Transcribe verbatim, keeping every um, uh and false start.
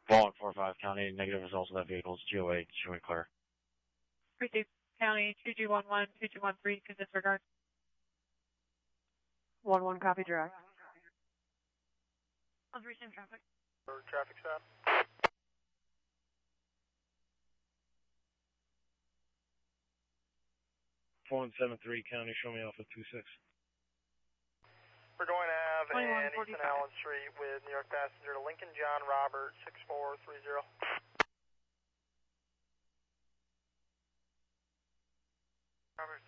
Ball four five County, negative results of that vehicle is G O A, showing clear. Received. County two two one one, two two one three, to disregard. one one, copy direct. Let's resume traffic. For traffic stop. four one seven three County, show me Alpha two six. We're going to have an Easton Allen Street with New York passenger to Lincoln John Robert, six four three zero. Robert